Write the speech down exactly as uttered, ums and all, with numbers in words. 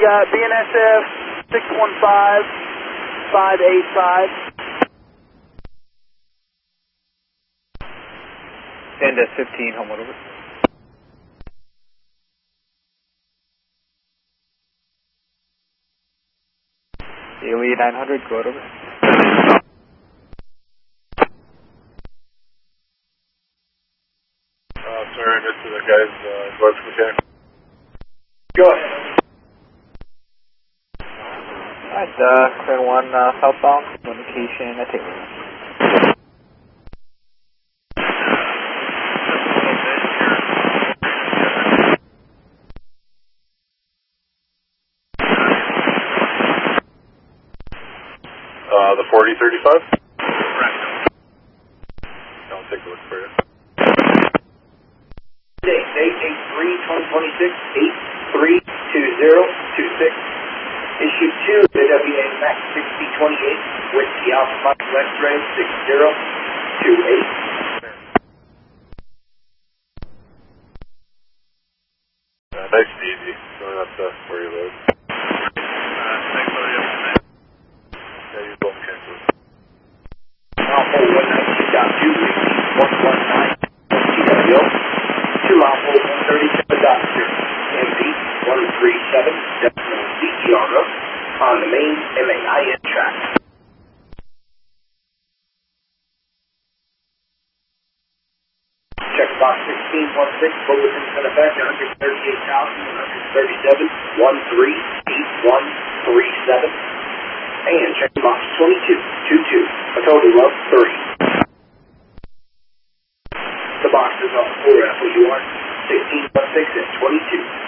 got B N S F six one five, five eight five. N S fifteen, home over. Daily nine hundred, go over. Uh, sorry, I missed the guy's uh, voice mechanic. Go ahead. Alright, uh, clear one uh, southbound, communication, I take it. Uh, the forty thirty-five? Correct. I'll take a look for you. eight eight three, twenty twenty-six, eight three two zero two six. Issue two, the W A Max sixty twenty-eight, Whiskey Alpha Mike X-Ray six zero two eight. Uh, nice and easy. Going up to where you live. Uh, thanks for the information. Yeah, you both cancel. Alpha one ninety-two dot two, one one nine, T W O. two Alpha one thirty-seven dot zero, M V one three seven, Decimal C E R O, on the main M A I N track. Check box sixteen one six, bulletins in effect, one hundred thirty-eight thousand one hundred thirty-seven, one three eight one three seven. And check box twenty-two twenty-two, a total of three. The boxes are for F O U R sixteen one six and twenty-two.